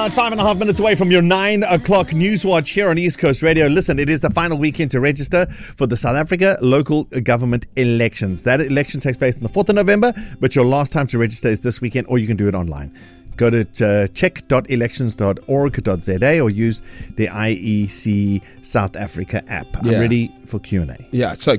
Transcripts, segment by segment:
about 5.5 minutes away from your 9 o'clock news watch here on East Coast Radio. Listen, it is the final weekend to register for the South Africa local government elections. That election takes place on the 4th of November, but your last time to register is this weekend, or you can do it online. Go to check.elections.org.za or use the IEC South Africa app. I'm ready for Q&A. Yeah, so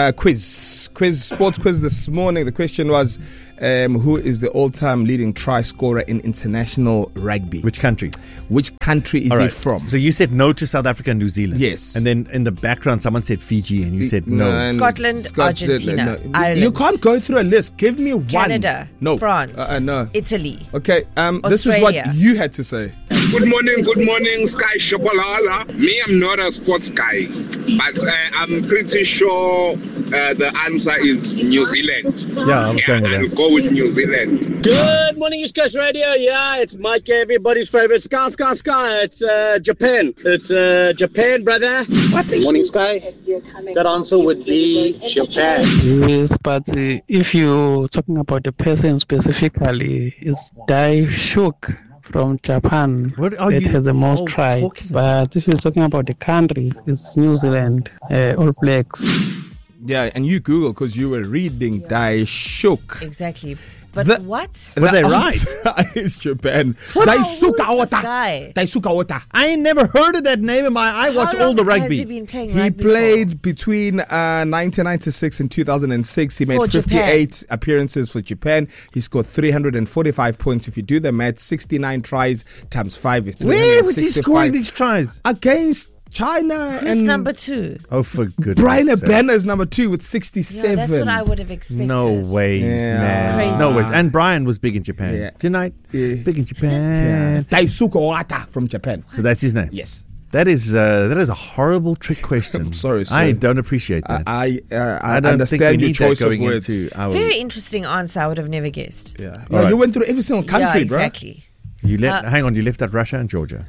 sports quiz this morning. The question was, who is the all-time leading try scorer in international rugby? Which country? Which country is he from? So you said no to South Africa and New Zealand. Yes. And then in the background, someone said Fiji and you said no. Scotland, Argentina, Ireland. You can't go through a list. Give me one. Canada, no. France, no. Italy. Okay, this is what you had to say. Good morning, Sky Shokolala. Me, I'm not a sports guy, but I'm pretty sure the answer is New Zealand. Yeah, I was going with that. I'll go with New Zealand. Good morning, East Coast Radio. Yeah, it's Mike, everybody's favorite. Sky. It's Japan. It's Japan, brother. What? Good morning, Sky. That answer would be Japan. Yes, but if you're talking about the person specifically, it's Daishuk from Japan. It has the most try. But if you're talking about the countries, it's New Zealand, All Blacks. Yeah, and you Google because you were reading Daishuk. Exactly. But what? Were they right? It's Japan. Daisuke Ota. I ain't never heard of that name in my I watch all the rugby. Has he been playing He rugby played between 1996 and 2006. He made 58 appearances for Japan. He scored 345 points. If you do the math, 69 tries times 5 is 365. Where was he scoring these tries? Against China. Who's number 2? Oh, for goodness Brian sake. Abena is number 2 with 67. Yeah, that's what I would have expected. No ways, man. Crazy. No ways. And Brian was big in Japan. Yeah. Tonight, big in Japan. Daisuke Ota from Japan. So that's his name? Yes. That is a horrible trick question. I'm sorry. I don't appreciate that. I don't understand think we your need choice that of going words. into our... Very interesting answer. I would have never guessed. Yeah. Right. You went through every single country, yeah, exactly. Hang on, you left out Russia and Georgia.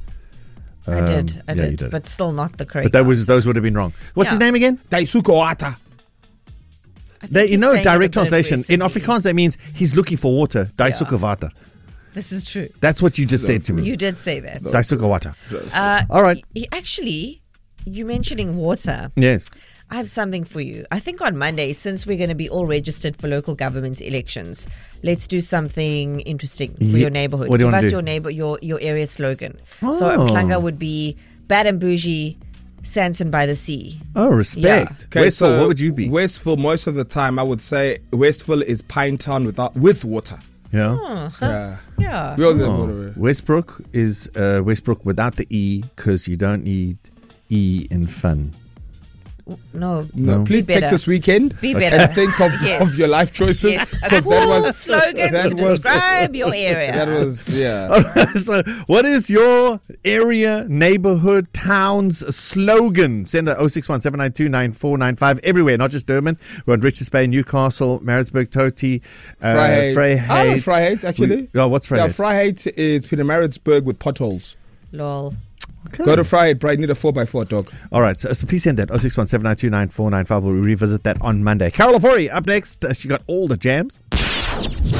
I did. You did. But still not the correct But those would have been wrong. What's his name again? Daisuke Ota. Direct translation. In Afrikaans, that means he's looking for water. Daisuke water. This is true. That's what you just said to me. You did say that. Daisuke water. All right. You mentioning water. Yes. I have something for you. I think on Monday, since we're going to be all registered for local government elections, let's do something interesting for your neighborhood. What do you Give want us to do? your area slogan. So Mklanga would be Bad and Bougie, Sanson by the Sea. Oh, respect. Yeah. Okay, Westville, what would you be? Westville, most of the time, I would say Westville is Pinetown with water. Yeah. Yeah. We all know water. Westbrook is Westbrook without the E because you don't need E in fun. No. Please Be take better. this weekend Be better. and think of your life choices. Yes. A 'cause cool slogan to describe your area. That was, So, what is your area, neighborhood, town's slogan? Send it 061-792-9495 everywhere, not just Durban. We're on Richards Bay, Newcastle, Maritzburg, Toti, Vryheid. Vryheid, actually. What's Vryheid? Yeah, Vryheid is Pietermaritzburg with potholes. Lol. Okay. Go to Vryheid, bro. I need a 4x4, dog. All right, so please send that 061-792-9495. We'll revisit that on Monday. Carol Ofori up next. She got all the jams.